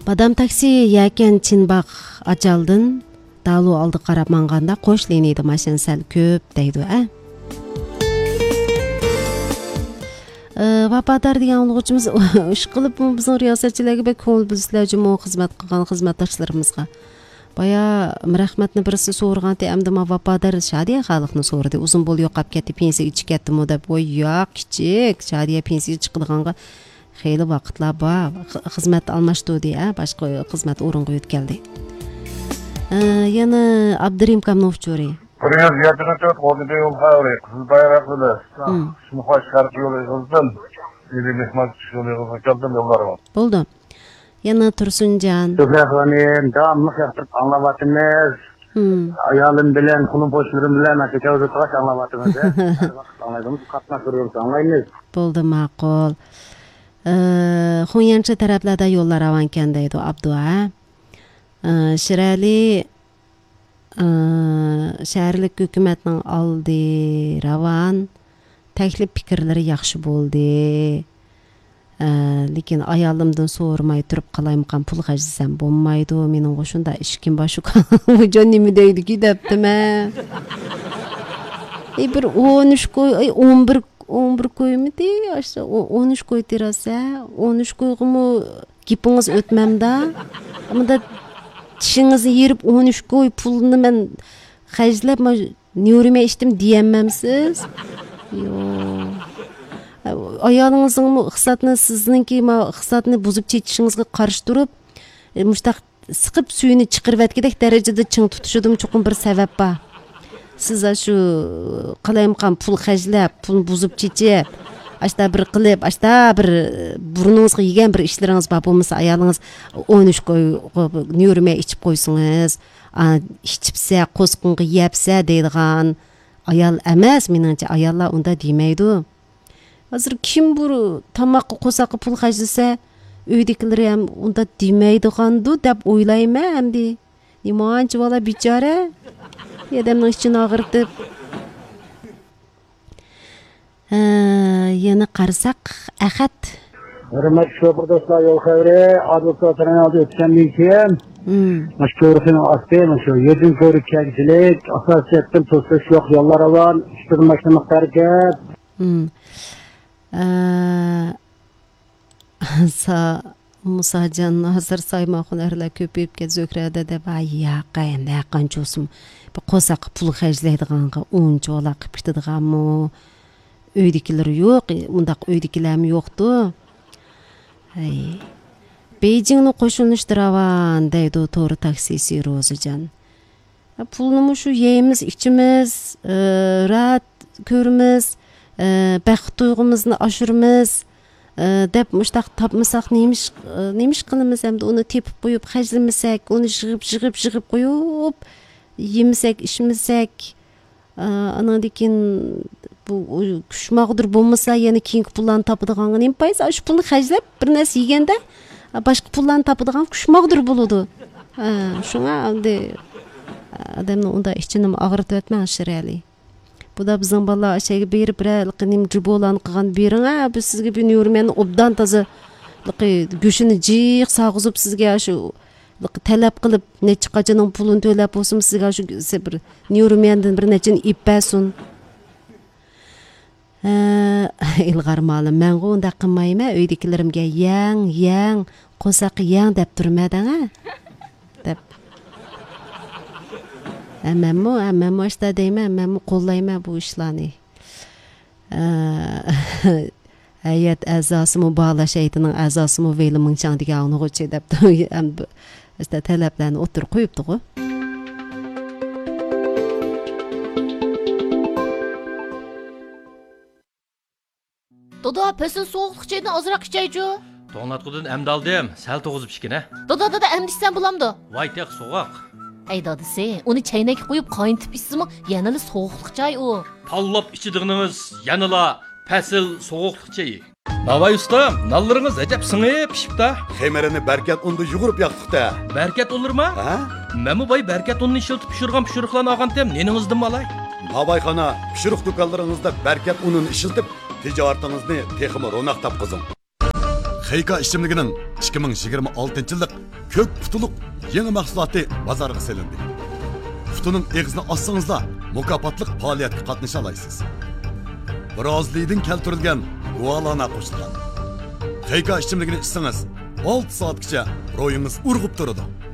Badam taksi yaken Çinbaq Acaldın dalu aldı qarab manganda qo'sh liniyada mashina sal ko'p deydi, Vafadar degan ulug'chimiz ish qilib bizning riyosatchilarga bek ko'ngil bilsizlar jumo xizmat qilgan xizmatdoshlarimizga. Baya rahmatni birisi so'raganda hamda vafadar Shadiya xalqni so'radi. Uzun bo'l yo'qab ketdi, pensiyaga chiqib ketdimi deb. Voy yo'q, kichik. Shadiya pensiyaga chiqadiganға xeyli vaqtlar bor. Xizmat almashdi, boshqa xizmat o'ringa o'tkaldi. Yana Abdurim Kamnovchuri. Привет, я перед ходом был в Хауре, с Байракуда, с Мухашкар Юлиевым, или Мехматшевым, Кабдым Беларом. Bo'ldi. Yana Tursunjan. Tufraqlanen, davamlı yaxşı anlavatımız. Ayalım bilen, kulun boşlarım bilen, açıkçası taş anlavatımız. Her vaqt anlaydığımız, qatna ko'rib anlaymiz. Bo'ldi, ma'qul. Xonyanchi taraflarda yo'llar avankan deydi Abdu. Shirali shaharlik hukumatning oldi ravan taklif fikrlari yaxshi bo'ldi. Lekin ayolimdan so'ramay turib qalaymiqan pul xarjlasam bo'lmaydi. Mening qo'shunda ishkim boshi jon nima deydi debdimi? Bir 13 qo'y, 11 qo'ymidi, aşağı 13 qo'y terasa, 13 qo'yg'imi gipingiz o'tmamda. Amada tishingizni yerib 13 qo'y pulni men xarjlab nurime ishdim diyemamsiz? Yo'q. Ayolingizning iqtisodni sizningki iqtisodni buzib ketishingizga qarshi turib, mushtaq siqib suyini chiqirib atgidek darajada ching tutishidim chuqur bir sabab bor. Siz shu qalayimqan pul xarjlab, pulni buzib ketib, ashta bir qilib, ashta bir burningizga yegan bir ishlaringiz bor bo'lmasa, ayolingiz 13 qo'y nurime ichib qo'ysingiz, ichibsa, qo'sqinga yepsa deydigan ayol emas, meningcha ayollar unda demaydi. Hozir kim bu tamoqqa qo'saqqa pul xarjlasa, uydagilar ham unda demaydigandu deb o'ylayman endi. Nimanchi bola bichora adamning ichini og'ritib. Yana qarasak, Ahad. Hurmatli sho'pirdoshlar, yo'l xavri, advokatlarning oldi o'tgandan keyin mashhurlikning osti, shu yedin ko'rikchilik, asosiyatdan to'sish yo'q, yo'llar avan, ishtirmoqchi miqdorga. Musajan hazır saymoqlarlar ko'payib ketzo'krada deb yaqinda qanchosum qo'saq pul xarjlaydiganqa uncha ola qilib ketadiganmi uydagilar yo'q, undaq uydagilarmi yo'qdi. Beijingni qo'shilishtirvan deydi to'g'ri taksisi Ro'zijon. Pulni shu yeymiz, ichimiz, rat ko'rimiz, baxt tuyg'umizni oshiramiz. Deb mushtaq tapmasak nemish qilamiz hamda uni tepib qo'yib xarjlamasak, uni yig'ib qo'yib yemasak, ishmasak, anandikin bu kushmag'dir bo'lmasa, yana keyingi pullarni topadiganga nima paysa, shu pulni xarjlab bir narsa yeganda boshqa pullarni topadigan kushmag'dir bo'ladi. Shunga endi odamni unda ichini og'ritib o'tmang shirali. Bu da bizning bolalar aşağıya berib biraqnim jibolan qilgan bering, biz sizga bir nurmeni obdan toza go'shini jiq sag'izib sizga shu talab qilib necha qachaning pulini to'lab bo'lsin sizga shu bir nurmendan bir nechini ippasun. Ilg'ar ma'lum, men unda qilmayman, uydagilarimga yang qo'saq yang deb turmading deb. Ammo işte deyman, men qo'llayman bu ishlarni. Hayat a'zosi mubola shaytining a'zosi mu veliming chang degan o'g'chi deb ham işte talablarni o'tirib qo'yibdi-ku. Doda, pesin soğuqluq çaydan azırak içeycu. To'natqudan amda aldim, sal to'g'izib ichgina. Doda, emdishsan bo'lamdi. Voy, tek so'g'oq. Ey dadisi, uni chaynakka qo'yib qayntib ichsimi, yanali sovuqliq chay u. Tallab ichidig'inimiz yanala pasil sovuqliq chay. Navay ustam, nallaringiz ajab singib pishibdi. Xemerini berkat unda yugurib yoqdiqda. Berkat olurma? Ha? Memu boy berkat unni ishiltib pishirgan pishiriqlarni olgantem, neningizdan malay? Navayxona pishiriq do'konlaringizda berkat unini ishiltib, tijoratingizni texmi ro'naq topqizing. Xeyka ishimligining 2026-yillik ko'k qutuluq yangi mahsuloti bozorga selindi. Qutuning eg'izini ossangizda mukofotliq faoliyatga qatnasha olasiz. Braziliyadan keltirilgan gualana qo'shilgan. Xeyka ichimligini ichsangiz 6 soatgacha ro'yingiz urg'ib turadi.